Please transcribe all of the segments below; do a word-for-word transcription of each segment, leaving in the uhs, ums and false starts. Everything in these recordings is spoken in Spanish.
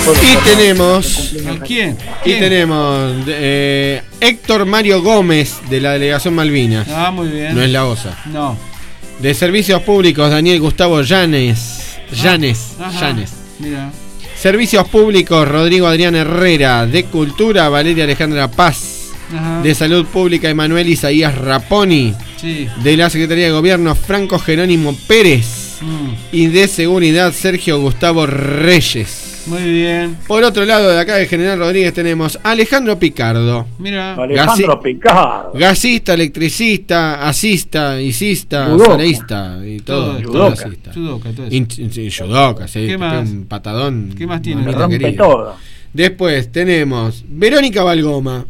Y tenemos. ¿A quién? Y tenemos eh, Héctor Mario Gómez de la Delegación Malvinas. Ah, muy bien. No es la O S A. No. De Servicios Públicos, Daniel Gustavo Llanes. Llanes. Ajá. Llanes. Mira. Servicios Públicos, Rodrigo Adrián Herrera. De Cultura, Valeria Alejandra Paz. Ajá. De Salud Pública, Emanuel Isaías Raponi. Sí. De la Secretaría de Gobierno, Franco Jerónimo Pérez. Mm. Y de Seguridad, Sergio Gustavo Reyes. Muy bien. Por otro lado, de acá de General Rodríguez tenemos a Alejandro Picardo. Mira. Alejandro Picardo. Gasista, electricista, asista, isista, Judoka. soleísta y todo. Todo, todo judoka. asista. Judoka, todo eso. In- sí, judoka, sí, ¿Qué que más? pega un patadón. ¿Qué más tiene? Me mamita rompe querida. todo. Después tenemos Verónica Valgoma,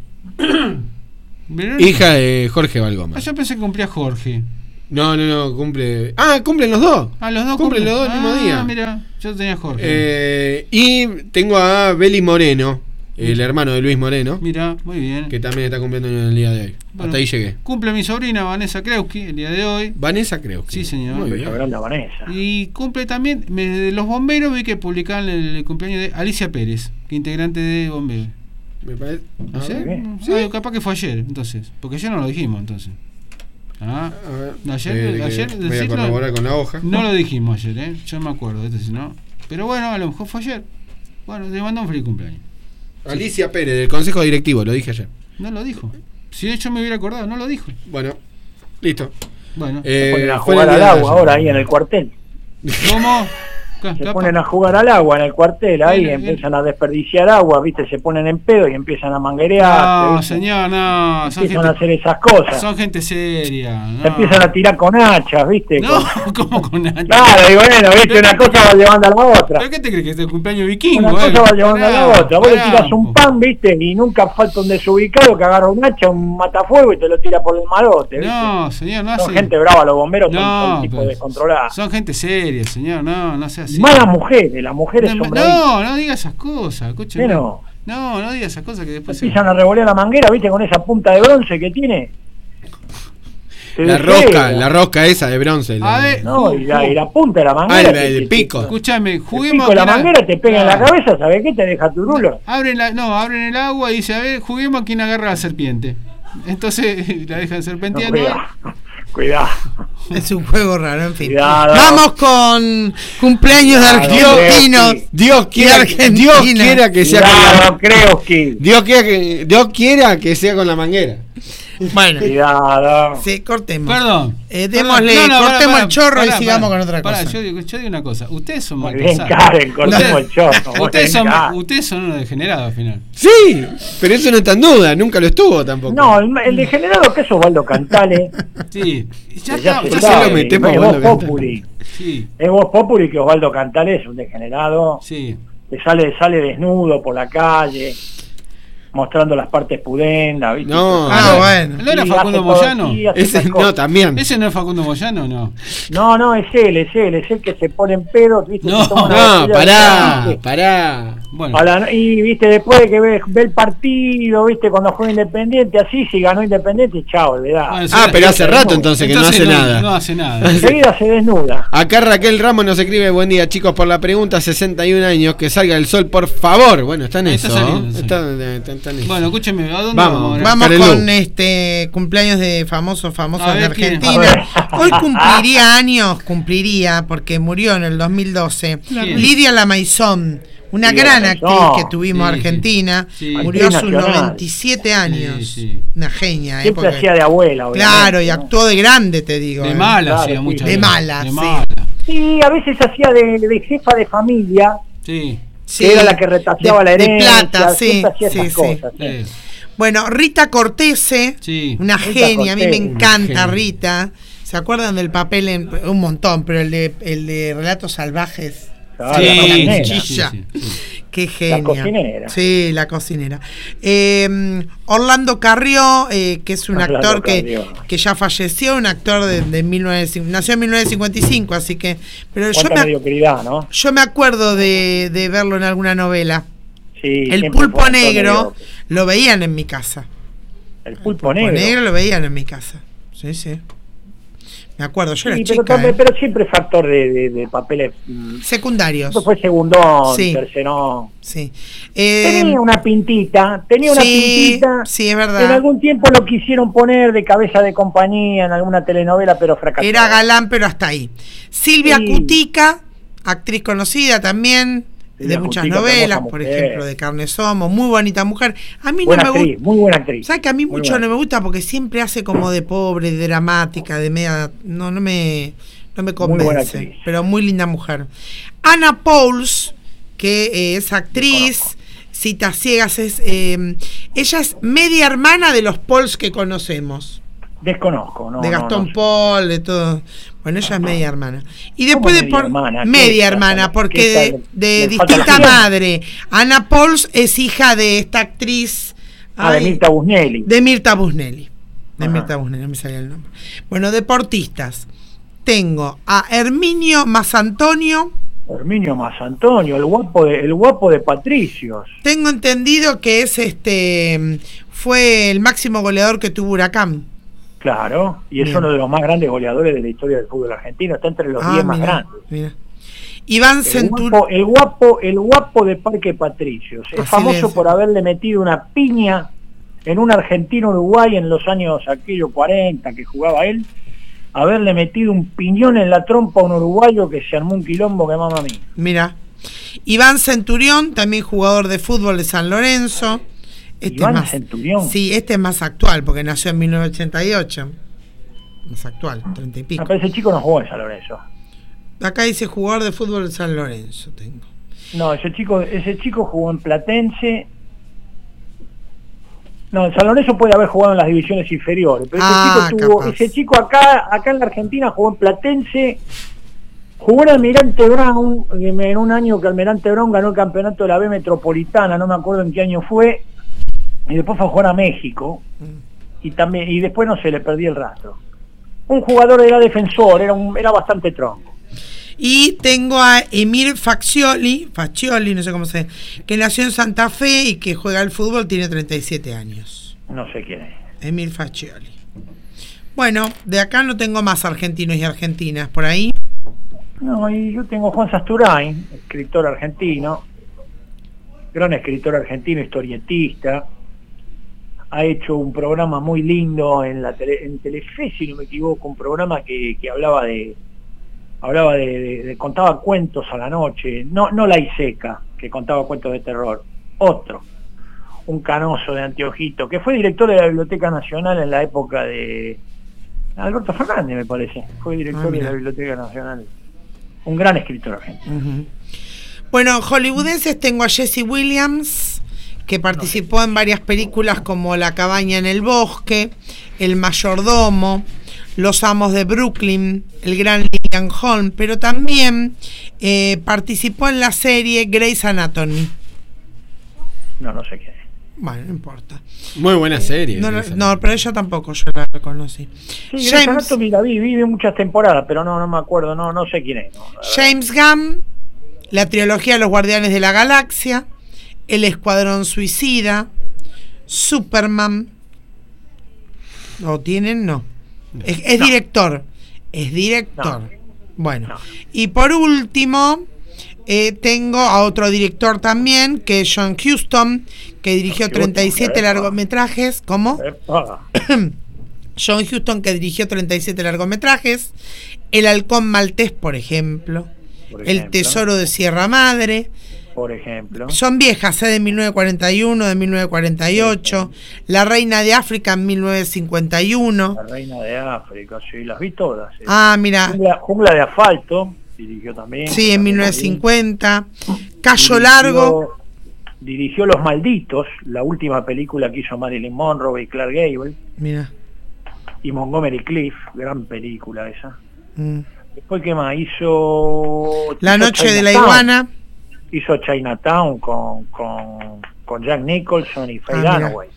Verónica. hija de Jorge Valgoma. Ah, yo pensé que cumplía Jorge. No, no, no, cumple. Ah, cumplen los dos. Ah, los dos Cumplen los dos el mismo Ah, día. mira, yo tenía Jorge. Eh, y tengo a Beli Moreno, el hermano de Luis Moreno, Mira, muy bien. que también está cumpliendo en el día de hoy. Bueno, Hasta ahí llegué. Cumple mi sobrina Vanessa Kreuski el día de hoy. Vanessa creo que. Sí, señor. Muy Beso bien. grande a Vanessa. Y cumple también, me- de los bomberos vi que publicaban el, cumpleaños de Alicia Pérez, que integrante de bomberos. Me parece. ¿No sé? muy bien. Sí. Ah, capaz que fue ayer, entonces. Porque ayer no lo dijimos, entonces. Ah, A ver, ayer, eh, que ayer voy a decirlo- corroborar con la hoja. no lo dijimos ayer, ¿eh? Yo me acuerdo de esto, si no. Pero bueno, a lo mejor fue ayer. Bueno, le mandó un feliz cumpleaños. Alicia Pérez, del Consejo Directivo, lo dije ayer. No lo dijo. Si de hecho me hubiera acordado, no lo dijo. Bueno, listo. Bueno, Eh, Se ponen a fue jugar el al día de agua ayer. ahora ahí en el cuartel. ¿cómo? Se Capa. ponen a jugar al agua en el cuartel, ahí Bien, bien. empiezan a desperdiciar agua, viste, se ponen en pedo y empiezan a manguerear. No, señor, no. Son Empiezan a gente, hacer esas cosas. son gente seria. No. Se empiezan a tirar con hachas, viste. No, Con- ¿cómo con Nacho? Claro, y bueno, viste, una cosa va llevando a la otra. ¿Pero qué te crees que es el cumpleaños vikingo? Una eh? cosa va llevando a Pará, la otra. Vos le pará, tirás un po. pan, viste, y nunca falta un desubicado que agarra un hacha, un matafuego y te lo tira por el malote, viste. No, señor, no Son hace. gente brava, los bomberos son, No, son tipos pero descontrolados. son gente seria, señor. No, no sea así. Malas mujeres, las mujeres No, son bravísimas. no, no diga esas cosas, escúcheme. ¿Qué no? No, no diga esas cosas que después se... Empiezan a revolear la manguera, viste, con esa punta de bronce que tiene. Se La despega. rosca, la rosca esa de bronce. la- A ver, No, y la, y la punta de la Ah, manguera. el, te- el te- pico. Escúchame, El juguemos pico de la a que manguera te pega en la Claro. cabeza, ¿sabes qué? Te deja turulo. Abren la, no, abren el agua y dice, a ver, juguemos a quien agarra la serpiente. Entonces la dejan No, serpenteando. cuidado, cuidado. Es un juego raro, en fin. Cuidado. Vamos con cumpleaños de Cuidado, argentinos. Creo Dios quiera, Y que, Argentina. Dios quiera que sea con la, Cuidado, creo que. Dios quiera que Dios quiera que sea con la manguera. Bueno, Cuidado. sí, cortemos. Perdón. Eh, démosle, Perdón. No, no, cortemos pará, el chorro pará, y sigamos pará, con otra pará, cosa. Yo digo, yo digo una cosa. Ustedes son Muy mal bien, pensados. Karen, cortemos el chorro. muy Ustedes bien, son, Karen. ustedes son unos degenerados al final. Sí, pero eso no está en duda, nunca lo estuvo tampoco. No, el, el degenerado que es Osvaldo Cantale. Sí. Ya que ya está, se ya se sabe, lo metemos es a Voz Osvaldo Cantale. Populi. Sí, Es Voz Populi que Osvaldo Cantale es un degenerado. sí. Que sale, sale desnudo por la calle, mostrando las partes pudendas, ¿viste? No. Ah, bueno. ¿No era Y Facundo hace todo- Moyano? y hace Ese esas no, cosas. también. ¿Ese no es Facundo Moyano o no? No, no, es él, es él, es él que se pone en pedo, ¿viste? No, Se toma una No, botella de pará, whisky. pará. Bueno, A la- y viste, después de que ve, ve el partido, viste, cuando juega Independiente, así, si ganó Independiente, chao, le da. Bueno, Ah, sí, pero hace sí, rato no. entonces que entonces no hace nada. No hace nada. Enseguida se desnuda. Acá Raquel Ramos nos escribe, buen día chicos, por la pregunta, sesenta y un años, que salga el sol, por favor. Bueno, está en Ahí eso. está saliendo, sí. Está- está- está en eso. Bueno, escúcheme, ¿a dónde Vamos, vamos, ahora? Vamos Carelú. con este cumpleaños de famosos, famosos A de ver, ¿quién? Argentina. A ver. Hoy cumpliría años, cumpliría, porque murió en el dos mil doce. ¿Quién? Lidia Lamaizón, una Lidia gran Lamaizón. actriz que tuvimos Sí, Argentina. sí. Sí. Murió a sus Actriz nacional. noventa y siete años. Sí, sí. Una genia, ¿eh? Siempre Porque- hacía de abuela, obviamente, Claro, y ¿no? actuó de grande, te digo. De ¿eh? mala, Claro, hacía sí. muchas De veces. mala, De sí. mala. Sí, a veces hacía de, de jefa de familia, Sí. Sí, que era la que retaseaba de- la de herencia, plata, sí, siempre hacía sí, esas sí. cosas. sí. Sí. Bueno, Rita Cortese, Sí. una Rita genia, a mí me Cortese. encanta Genia. Rita. ¿Se acuerdan del papel en un montón, pero el de el de Relatos Salvajes? Claro, Sí, la cocinera. Chilla. sí, sí, sí. Qué genia. cocinera. Sí, la cocinera. Eh, Orlando Carrió, eh, que es un Orlando actor que, Carrió. que ya falleció, un actor de, de mil novecientos cincuenta, nació en mil novecientos cincuenta y cinco, así que. Pero yo Cuánta me, mediocridad, ¿no? yo me acuerdo de, de verlo en alguna novela. Sí, El siempre Pulpo fue un actor Negro mediocre. lo veían en mi casa. El pulpo Pulpo negro. negro lo veían en mi casa. Sí, sí. Me acuerdo, yo era Sí, chica. pero, ¿eh? pero siempre factor de, de, de papeles mm, Secundarios. fue segundón, Sí. tercerón. Sí. Eh, Tenía una pintita, tenía una sí, pintita. sí, es verdad. En algún tiempo lo quisieron poner de cabeza de compañía en alguna telenovela, pero fracasó. Era galán, pero hasta ahí. Silvia Sí. Cutica, actriz conocida también, Silvia de muchas Cutica, novelas, hermosa por mujer. ejemplo, de Carne Somos, muy bonita mujer. A mí Buena no me actriz, gusta. muy buena actriz. ¿Sabes que a mí Muy mucho buena. no me gusta porque siempre hace como de pobre, de dramática, de media. No, no me, no me Muy buena convence. actriz. Pero muy linda mujer. Ana Pauls, que eh, es actriz, Citas Ciegas, es, eh, ella es media hermana de los Pauls que conocemos. Desconozco, ¿no? de Gastón no, no. Paul, de todo. Bueno, ella es media hermana. Y después ¿Cómo de media por hermana? ¿Qué media está- hermana, qué porque de, está- de le falta distinta la gente? madre. Ana Pauls es hija de esta actriz. Ah, de ay, Mirta Busnelli. de Mirta Busnelli. De Ajá. Mirta Busnelli, no me salía el nombre. Bueno, deportistas. Tengo a Herminio Masantonio. Herminio Masantonio, el guapo de, el guapo de Patricios. Tengo entendido que es este fue el máximo goleador que tuvo Huracán. Claro, y es Bien. uno de los más grandes goleadores de la historia del fútbol argentino, está entre los Ah, diez más mira, grandes. mira. Iván El Centurión. guapo, el guapo, el guapo de Parque Patricios. Es Así famoso es. por haberle metido una piña en un argentino Uruguay en los años aquellos cuarenta que jugaba él, haberle metido un piñón en la trompa a un uruguayo que se armó un quilombo que mamá mía. Mira, Iván Centurión, también jugador de fútbol de San Lorenzo. Este Iván es más, Centurión. Sí, este es más actual, porque nació en mil novecientos ochenta y ocho. Más actual, treinta y pico. Ah, pero ese chico no jugó en San Lorenzo. Acá dice jugador de fútbol de San Lorenzo, tengo. No, ese chico, ese chico jugó en Platense. No, en San Lorenzo puede haber jugado en las divisiones inferiores, pero Ah, ese chico tuvo, capaz. ese chico acá, acá en la Argentina jugó en Platense, jugó en Almirante Brown, en un año que Almirante Brown ganó el campeonato de la B Metropolitana, no me acuerdo en qué año fue, y después fue a jugar a México, y también, y después no se le perdí el rastro. Un jugador era defensor, era un, era bastante tronco. Y tengo a Emir Faccioli, Faccioli, no sé cómo se, que nació en Santa Fe y que juega al fútbol, tiene treinta y siete años. No sé quién es. Emir Faccioli. Bueno, de acá no tengo más argentinos y argentinas por ahí. No, y yo tengo a Juan Sasturain, escritor argentino, gran escritor argentino, historietista, ha hecho un programa muy lindo en la tele, en Telefe, si no me equivoco, un programa que, que hablaba de hablaba de, de, de contaba cuentos a la noche, no no la Iseca, que contaba cuentos de terror, otro, un canoso de anteojito, que fue director de la Biblioteca Nacional en la época de Alberto Fernández, me parece, fue director Ah, de mira. la Biblioteca Nacional. Un gran escritor argentino. Uh-huh. Bueno, hollywoodenses tengo a Jesse Williams, que participó en varias películas como La cabaña en el bosque, El mayordomo, Los amos de Brooklyn, El gran Lillian Holmes, pero también eh, participó en la serie Grey's Anatomy. No, no sé qué es. Bueno, no importa. Muy buena serie. No, no, esa. no, pero ella tampoco, yo la reconocí. Sí, Grey's James, Anatomy la vi, vi muchas temporadas, pero no, no me acuerdo, no, no sé quién es. No, la verdad. James Gunn, la trilogía Los Guardianes de la Galaxia, El Escuadrón Suicida, Superman. ¿Lo tienen? No. Es, es No. director. Es director. No. Bueno. No. Y por último, eh, tengo a otro director también, que es John Huston, que dirigió Huston, treinta y siete epa. largometrajes. ¿Cómo? Epa. John Huston, que dirigió treinta y siete largometrajes. El Halcón Maltés, por ejemplo. Por El ejemplo. Tesoro de Sierra Madre. Por ejemplo. Son viejas, ¿eh? De mil novecientos cuarenta y uno, de mil novecientos cuarenta y ocho. La Reina de África en mil novecientos cincuenta y uno. La Reina de África, sí, las vi todas. eh. Ah, mira. Jungla, Jungla de Asfalto, dirigió también. Sí, en mil también novecientos la vi. cincuenta. Cayo Dirigió- Largo. Dirigió Los Malditos, la última película que hizo Marilyn Monroe y Clark Gable. Mira. Y Montgomery Cliff, gran película esa. Mm. Después, ¿qué más? Hizo... La hizo Noche de la Chinatown. Iguana. Hizo Chinatown con, con, con Jack Nicholson y Faye Ah, mira. Dunaway.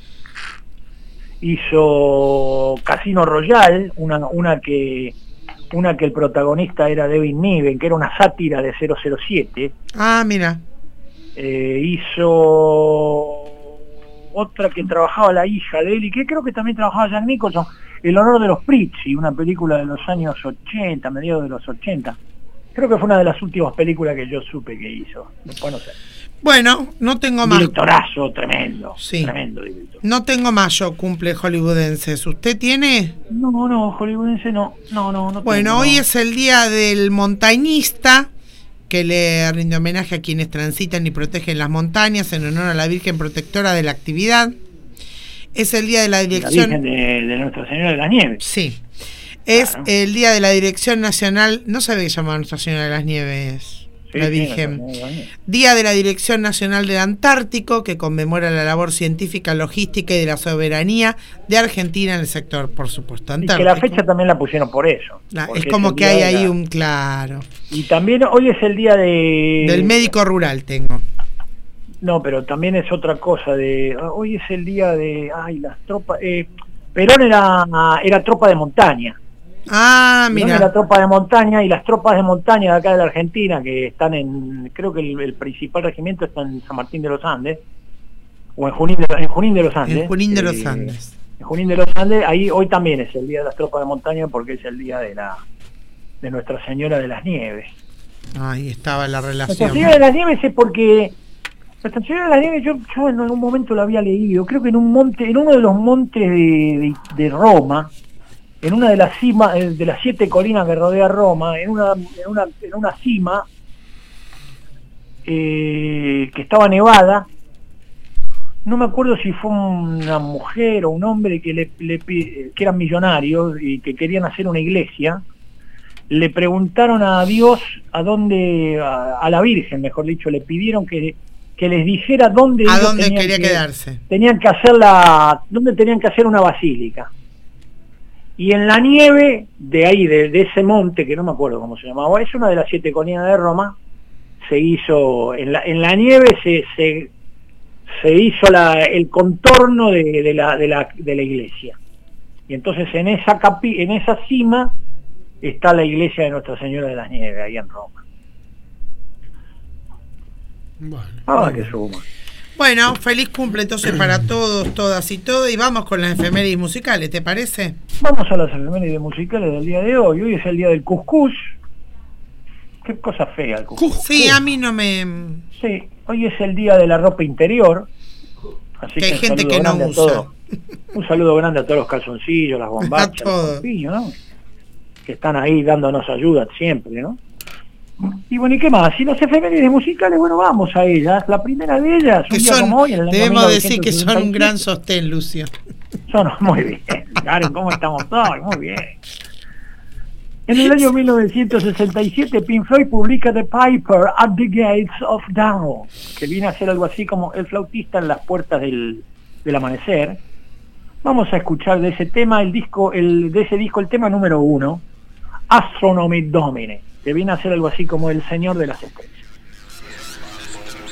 Hizo Casino Royale, una, una que una que el protagonista era David Niven, que era una sátira de cero cero siete. Ah, mira. Eh, hizo otra que trabajaba la hija de él y que creo que también trabajaba Jack Nicholson. El honor de los Prizzi, una película de los años ochenta, mediados de los ochenta. Creo que fue una de las últimas películas que yo supe que hizo. Después no sé. Bueno, no tengo más. Directorazo, tremendo. Sí. Tremendo director. No tengo más yo cumple hollywoodenses. ¿Usted tiene? No, no, hollywoodense no. No, no, no. Bueno, tengo, hoy no. es el día del montañista, que le rinde homenaje a quienes transitan y protegen las montañas en honor a la Virgen Protectora de la actividad. Es el día de la dirección. La Virgen de, de Nuestra Señora de las Nieves. Sí. Es Claro. el día de la Dirección Nacional. No sabía que se llamaba Nuestra Señora de las Nieves. Sí, la sí, Virgen. Nuestra Señora de las Nieves. Día de la Dirección Nacional del Antártico, que conmemora la labor científica, logística y de la soberanía de Argentina en el sector, por supuesto, Y antártico. que la fecha también la pusieron por eso. La- porque es como el que día hay de ahí la- un claro. Y también hoy es el día de... Del médico rural tengo. No, pero también es otra cosa de... Hoy es el día de... Ay, las tropas... Eh, Perón era, era tropa de montaña. Ah, Perón era mira. tropa de montaña y las tropas de montaña de acá de la Argentina, que están en... Creo que el, el principal regimiento está en San Martín de los Andes, o en Junín de, en Junín de los Andes. En Junín de los eh, Andes. En Junín de los Andes, ahí hoy también es el día de las tropas de montaña porque es el día de la de Nuestra Señora de las Nieves. Ahí estaba la Nuestra relación. Señora de las Nieves es porque Nuestra Señora de las Nieves yo, yo en algún momento lo había leído, creo que en un monte, en uno de los montes de, de, de Roma, en una de las cimas, de las siete colinas que rodea Roma, en una, en una, en una cima eh, que estaba nevada, no me acuerdo si fue una mujer o un hombre que le, le que eran millonarios y que querían hacer una iglesia, le preguntaron a Dios a dónde, a, a la Virgen, mejor dicho, le pidieron que, que les dijera dónde ¿A ellos dónde tenían quería que- quedarse? tenían que hacer la, dónde tenían que hacer una basílica. Y en la nieve de ahí, de, de ese monte, que no me acuerdo cómo se llamaba, es una de las siete colinas de Roma, se hizo, en la, en la nieve se, se, se hizo la, el contorno de, de, la, de, la, de la iglesia. Y entonces en esa, capi, en esa cima está la iglesia de Nuestra Señora de las Nieves, ahí en Roma. Bueno. Ah, qué suma. Bueno, feliz cumple entonces para todos, todas y todo. Y vamos con las efemérides musicales, ¿te parece? Vamos a las efemérides musicales del día de hoy. Hoy es el día del cuscús. Qué cosa fea el cuscús. Sí, a mí no me... Sí, hoy es el día de la ropa interior. Así Que que, hay un gente saludo que no grande a usa. todos. Un saludo grande a todos los calzoncillos, las bombachas, A todos. los corpiños, ¿no? Que están ahí dándonos ayuda siempre, ¿no? Y bueno, ¿y qué más? Si las efemérides musicales, bueno, vamos a ellas. La primera de ellas, un Que día son, como hoy, en el año debemos decir que son un mil novecientos gran sostén, Lucio. Son muy bien. Karen, ¿cómo estamos todos? Muy bien. En el año mil novecientos sesenta y siete, Pink Floyd publica The Piper at the Gates of Dawn, que viene a ser algo así como El flautista en las puertas del, del amanecer. Vamos a escuchar de ese tema, el disco, el, de ese disco, el tema número uno, Astronomy Domine, que viene a ser algo así como El Señor de las Estrellas.